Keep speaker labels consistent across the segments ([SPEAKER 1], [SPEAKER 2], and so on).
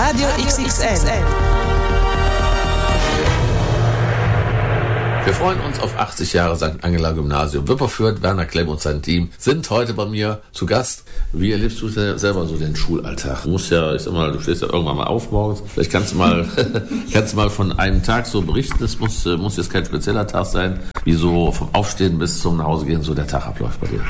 [SPEAKER 1] Radio XXL.
[SPEAKER 2] Wir freuen uns auf 80 Jahre St. Angela Gymnasium Wipperfürth. Werner Klemm und sein Team sind heute bei mir zu Gast. Wie erlebst du selber so den Schulalltag? Du musst ja, ich sag mal, du stehst ja irgendwann mal auf morgens. Vielleicht kannst du mal von einem Tag so berichten. Es muss jetzt kein spezieller Tag sein, wie so vom Aufstehen bis zum Nachhausegehen so der Tag abläuft bei dir.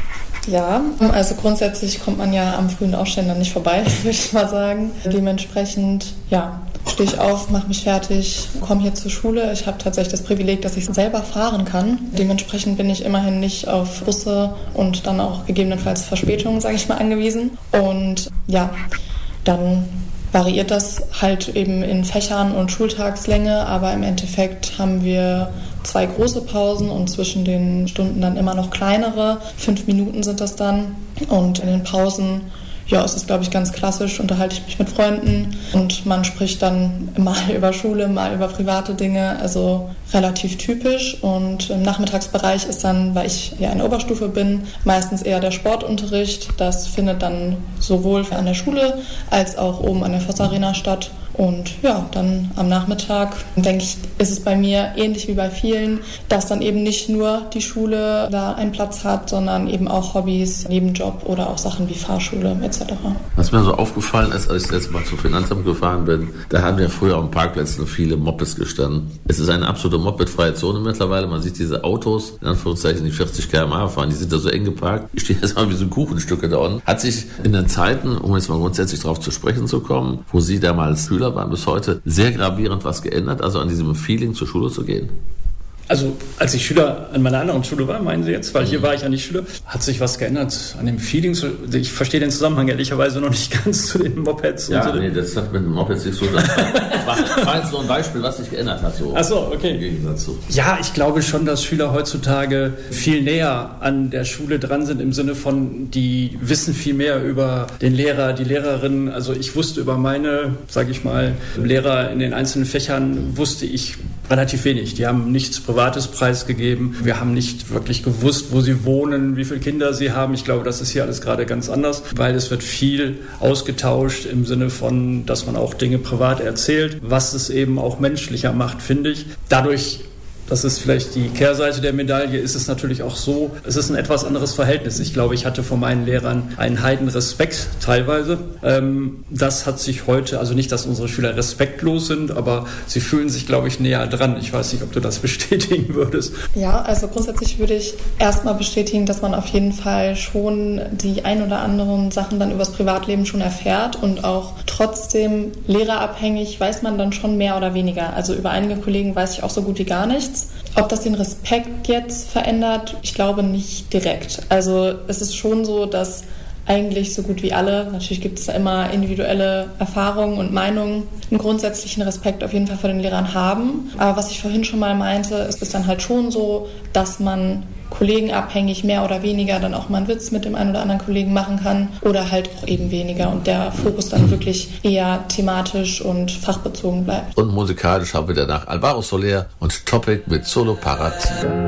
[SPEAKER 3] Ja, also grundsätzlich kommt man ja am frühen Aufstehen dann nicht vorbei, würde ich mal sagen. Dementsprechend, ja, stehe ich auf, mache mich fertig, komme hier zur Schule. Ich habe tatsächlich das Privileg, dass ich selber fahren kann. Dementsprechend bin ich immerhin nicht auf Busse und dann auch gegebenenfalls Verspätungen, sage ich mal, angewiesen. Und ja, dann variiert das halt eben in Fächern und Schultagslänge, aber im Endeffekt haben wir 2 große Pausen und zwischen den Stunden dann immer noch kleinere. 5 Minuten sind das dann. Und in den Pausen, ja, ist es, glaube ich, ganz klassisch, unterhalte ich mich mit Freunden und man spricht dann mal über Schule, mal über private Dinge, also relativ typisch. Und im Nachmittagsbereich ist dann, weil ich ja in der Oberstufe bin, meistens eher der Sportunterricht. Das findet dann sowohl an der Schule als auch oben an der Voss-Arena statt. Und ja, dann am Nachmittag, denke ich, ist es bei mir ähnlich wie bei vielen, dass dann eben nicht nur die Schule da einen Platz hat, sondern eben auch Hobbys, Nebenjob oder auch Sachen wie Fahrschule etc.
[SPEAKER 2] Was mir so aufgefallen ist, als ich das letzte Mal zum Finanzamt gefahren bin, da haben ja früher auf den Pparkplätzen viele Mopeds gestanden. Es ist eine absolute mopedfreie Zone mittlerweile. Man sieht diese Autos, in Anführungszeichen, die 40 km/h fahren, die sind da so eng geparkt. Ich stehe jetzt mal wie so Kuchenstücke da unten. Hat sich in den Zeiten, um jetzt mal grundsätzlich darauf zu sprechen zu kommen, wo Sie damals Schüler waren, bis heute sehr gravierend was geändert, also an diesem Feeling zur Schule zu gehen?
[SPEAKER 4] Also als ich Schüler an meiner anderen Schule war, meinen Sie jetzt, weil hier war ich ja nicht Schüler, hat sich was geändert an dem Feeling. Ich verstehe den Zusammenhang ehrlicherweise noch nicht ganz zu den Mopeds.
[SPEAKER 2] Ja, nee, das hat mit den Mopeds nicht so. Das war jetzt nur ein Beispiel, was sich geändert hat. So.
[SPEAKER 4] Ach so, okay.
[SPEAKER 2] Im Gegensatz zu.
[SPEAKER 4] Ja, ich glaube schon, dass Schüler heutzutage viel näher an der Schule dran sind, im Sinne von, die wissen viel mehr über den Lehrer, die Lehrerin. Also ich wusste über meine, sage ich mal, Lehrer in den einzelnen Fächern, wusste ich relativ wenig. Die haben nichts Privates preisgegeben. Wir haben nicht wirklich gewusst, wo sie wohnen, wie viele Kinder sie haben. Ich glaube, das ist hier alles gerade ganz anders, weil es wird viel ausgetauscht im Sinne von, dass man auch Dinge privat erzählt, was es eben auch menschlicher macht, finde ich. Dadurch, das ist vielleicht die Kehrseite der Medaille, ist es natürlich auch so, es ist ein etwas anderes Verhältnis. Ich glaube, ich hatte von meinen Lehrern einen Heidenrespekt teilweise. Das hat sich heute, also nicht, dass unsere Schüler respektlos sind, aber sie fühlen sich, glaube ich, näher dran. Ich weiß nicht, ob du das bestätigen würdest.
[SPEAKER 3] Ja, also grundsätzlich würde ich erstmal bestätigen, dass man auf jeden Fall schon die ein oder anderen Sachen dann übers Privatleben schon erfährt und auch trotzdem lehrerabhängig weiß man dann schon mehr oder weniger. Also über einige Kollegen weiß ich auch so gut wie gar nichts. Ob das den Respekt jetzt verändert, ich glaube nicht direkt. Also es ist schon so, dass eigentlich so gut wie alle, natürlich gibt es da immer individuelle Erfahrungen und Meinungen, einen grundsätzlichen Respekt auf jeden Fall vor den Lehrern haben. Aber was ich vorhin schon mal meinte, ist es dann halt schon so, dass man kollegenabhängig mehr oder weniger dann auch mal einen Witz mit dem einen oder anderen Kollegen machen kann oder halt auch eben weniger und der Fokus dann wirklich eher thematisch und fachbezogen bleibt.
[SPEAKER 2] Und musikalisch haben wir danach Alvaro Soler und Topic mit Solo Parati.